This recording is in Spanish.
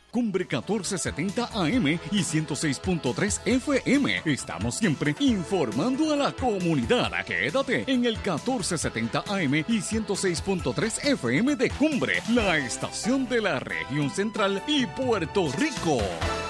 Cumbre 1470 AM y 106.3 FM. Estamos siempre informando a la comunidad. Quédate en el 1470 AM y 106.3 FM de Cumbre, la estación de la región central y Puerto Rico.